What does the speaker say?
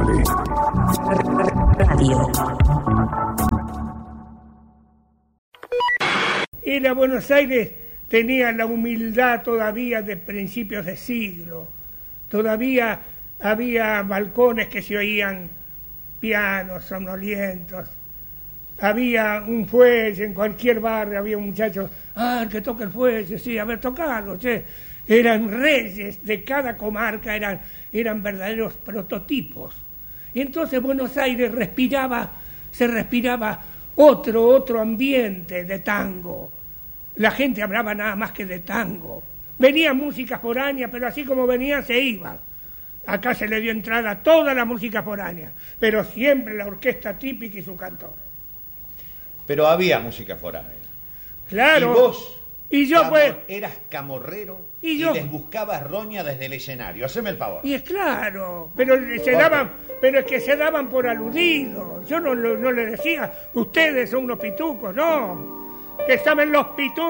Radio. Era Buenos Aires, tenía la humildad todavía de principios de siglo. Todavía había balcones que se oían pianos somnolientos. Había un fuelle en cualquier barrio, había un muchacho, el que toca el fuelle, sí, a ver, tocado, che. Eran reyes de cada comarca, eran verdaderos prototipos. Y entonces Buenos Aires se respiraba otro ambiente de tango. La gente hablaba nada más que de tango. Venían músicas foráneas, pero así como venían se iban. Acá se le dio entrada a toda la música foránea, pero siempre la orquesta típica y su cantor. Pero había música foránea. Claro. Y vos pues eras camorrero y les buscabas roña desde el escenario. Haceme el favor. Y es claro, pero es que se daban por aludidos. Yo no le decía, ustedes son unos pitucos, no. Que saben los pitucos.